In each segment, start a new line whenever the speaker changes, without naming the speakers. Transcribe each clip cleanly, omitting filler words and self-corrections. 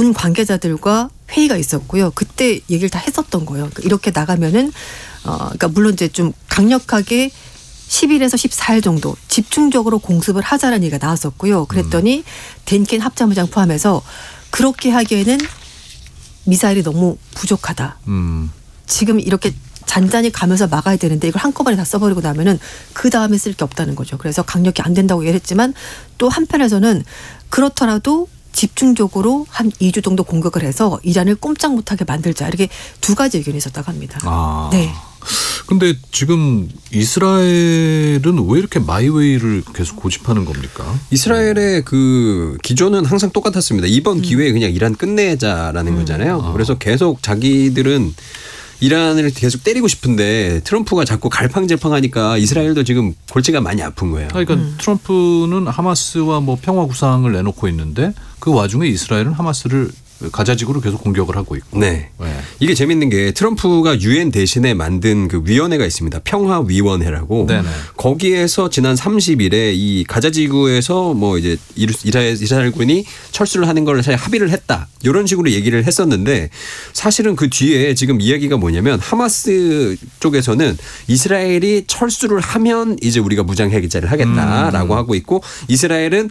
군 관계자들과 회의가 있었고요. 그때 얘기를 다 했었던 거예요. 그러니까 이렇게 나가면은 그러니까 물론 이제 좀 강력하게 10일에서 14일 정도 집중적으로 공습을 하자라는 얘기가 나왔었고요. 그랬더니 덴켄 합참의장 포함해서 그렇게 하기에는 미사일이 너무 부족하다. 지금 이렇게 잔잔히 가면서 막아야 되는데 이걸 한꺼번에 다 써버리고 나면은 그 다음에 쓸 게 없다는 거죠. 그래서 강력히 안 된다고 얘기했지만 또 한편에서는 그렇더라도 집중적으로 한 2주 정도 공격을 해서 이란을 꼼짝 못하게 만들자. 이렇게 두 가지 의견이 있었다고 합니다. 네.
근데 지금 이스라엘은 왜 이렇게 마이웨이를 계속 고집하는 겁니까?
이스라엘의 그 기조는 항상 똑같았습니다. 이번 기회에 그냥 이란 끝내자라는 거잖아요. 그래서 계속 자기들은 이란을 계속 때리고 싶은데 트럼프가 자꾸 갈팡질팡하니까 이스라엘도 지금 골치가 많이 아픈 거예요.
그러니까 트럼프는 하마스와 뭐 평화 구상을 내놓고 있는데 그 와중에 이스라엘은 하마스를 가자지구로 계속 공격을 하고 있고.
네. 이게 재밌는 게 트럼프가 유엔 대신에 만든 그 위원회가 있습니다. 평화위원회라고.
네네.
거기에서 지난 30일에 이 가자지구에서 뭐 이제 이스라엘군이 철수를 하는 걸 사실 합의를 했다. 이런 식으로 얘기를 했었는데 사실은 그 뒤에 지금 이야기가 뭐냐면 하마스 쪽에서는 이스라엘이 철수를 하면 이제 우리가 무장해제를 하겠다라고 하고 있고 이스라엘은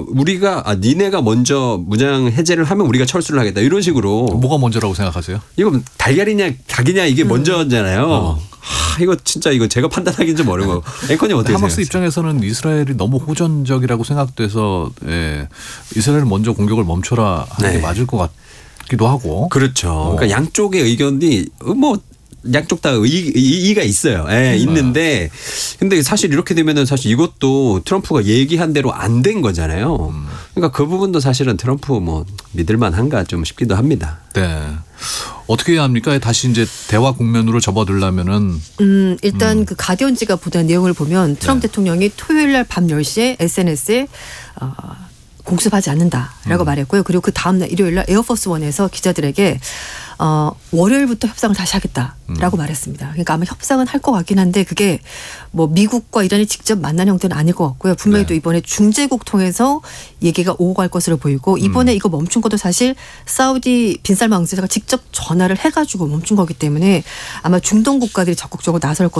니네가 먼저 무장해제를 하면 우리가 철수를 하겠다. 이런 식으로.
뭐가 먼저라고 생각하세요?
이거 달걀이냐 닭이냐 이게 먼저잖아요. 이거 진짜 이거 제가 판단하기는 좀 어려운 거. 앵커님 어떻게 생각하세요?
하마스 입장에서는 이스라엘이 너무 호전적이라고 생각돼서 이스라엘 먼저 공격을 멈춰라 하는 게 맞을 것 같기도 하고.
그렇죠. 그러니까 양쪽의 의견이 뭐 양쪽 다 이의가 있어요. 있는데 근데 사실 이렇게 되면은 사실 이것도 트럼프가 얘기한 대로 안 된 거잖아요. 그러니까 그 부분도 사실은 트럼프 뭐 믿을만한가 좀 싶기도 합니다.
네. 어떻게 해야 합니까? 다시 이제 대화 국면으로 접어들려면은.
일단 그 가디언지가 보도한 내용을 보면 트럼프 대통령이 토요일 날 밤 10시에 SNS에 공습하지 않는다라고 말했고요. 그리고 그 다음날 일요일 날 에어포스 원에서 기자들에게 월요일부터 협상을 다시 하겠다라고 말했습니다. 그러니까 아마 협상은 할 것 같긴 한데 그게 뭐 미국과 이란이 직접 만난 형태는 아닐 것 같고요. 분명히 또 이번에 중재국 통해서 얘기가 오고 갈 것으로 보이고 이번에 이거 멈춘 것도 사실 사우디 빈살만 왕세자가 직접 전화를 해가지고 멈춘 거기 때문에 아마 중동 국가들이 적극적으로 나설 것